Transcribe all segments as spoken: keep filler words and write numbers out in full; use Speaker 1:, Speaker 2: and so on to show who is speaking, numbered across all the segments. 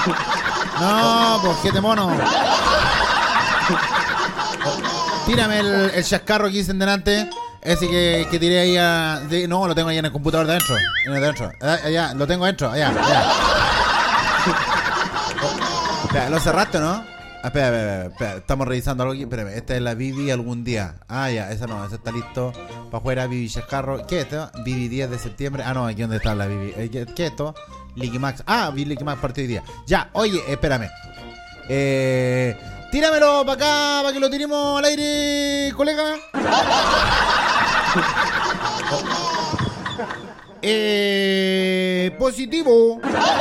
Speaker 1: No, pues qué te mono. Tírame el, el chascarro que hice en delante. Ese que, que tiré ahí a... De, no, lo tengo ahí en el computador de adentro. En el de adentro. Allá, lo tengo adentro. Allá, allá. Espera, ¿lo cerraste, no? Ah, espera, espera, espera, espera. Estamos revisando algo aquí. Espérame, esta es la Vivi algún día. Ah, ya, esa no, esa está listo. Para afuera, Vivi Chascarro. ¿Qué es esto? Vivi diez de septiembre. Ah, no, aquí donde está la Vivi. ¿Qué, qué es esto? Liqui Max. Ah, vi Liqui Max partido hoy día. Ya, oye, espérame. Eh... Tíramelo para acá, para que lo tiremos al aire, colega. Eh, positivo.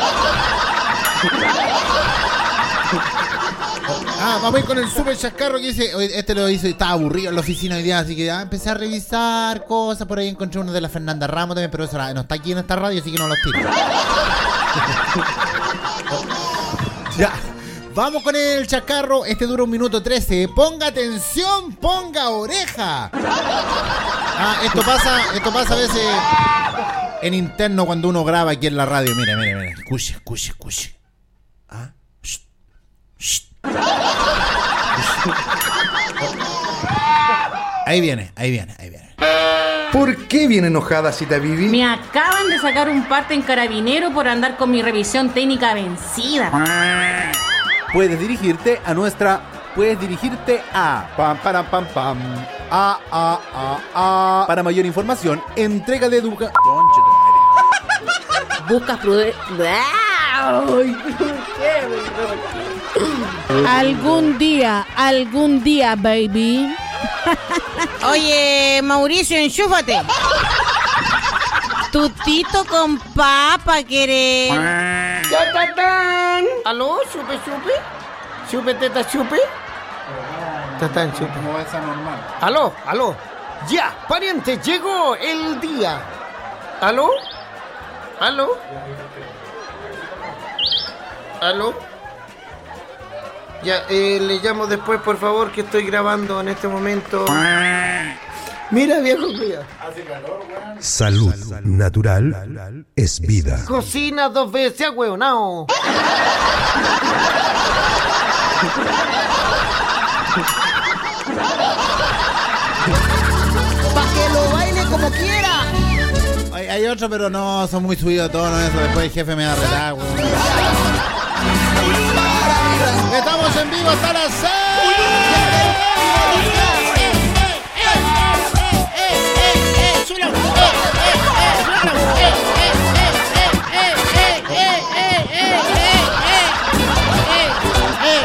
Speaker 1: Ah, vamos a ir con el super chascarro que dice. Este lo hizo y estaba aburrido en la oficina hoy día, así que ya empecé a revisar cosas. Por ahí encontré uno de la Fernanda Ramos también, pero eso no está aquí en esta radio, así que no los tiro. Ya. Vamos con el chascarro. Este dura un minuto trece. Ponga atención, ponga oreja. Ah, esto pasa, esto pasa a veces en interno cuando uno graba aquí en la radio. Mire, mire, mire. Escuche, escuche, escuche. Ah, shh, shh. Ahí viene, ahí viene, ahí viene.
Speaker 2: ¿Por qué viene enojada Cita Vivi?
Speaker 3: Me acaban de sacar un parte en carabinero por andar con mi revisión técnica vencida.
Speaker 4: Puedes dirigirte a nuestra... Puedes dirigirte a... Pam, pam, pam, pam. A, a, a, a. Para mayor información, entrega de educa... Conche tu madre.
Speaker 3: Buscas prudencia...
Speaker 5: Algún día, algún día, baby.
Speaker 6: Oye, Mauricio, enchúfate. Tutito con papa, ¿querés?
Speaker 7: ¡Ya, tatán! ¿Aló? ¿Chupe, chupe? ¿Chupe, teta, chupe? Tatán, chupe.
Speaker 1: Como esa normal.
Speaker 7: ¿Aló? ¿Aló? ¡Ya, pariente! ¡Llegó el día! ¿Aló? ¿Aló? ¿Aló? Ya, eh, le llamo después, por favor, que estoy grabando en este momento. Mira, viejo, cuidado.
Speaker 8: Salud natural es vida.
Speaker 7: Cocina dos veces, agüeonao.
Speaker 6: Pa' que lo baile como quiera.
Speaker 1: Hay, hay otro, pero no, son muy subidos a tono eso. Después el jefe me da retar, güey. Estamos en vivo hasta las seis.